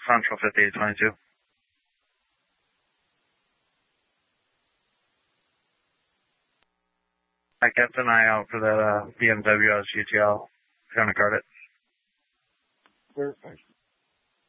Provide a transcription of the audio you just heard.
Central 5822. I kept an eye out for that BMW SGTL. Trying to card it. Perfect.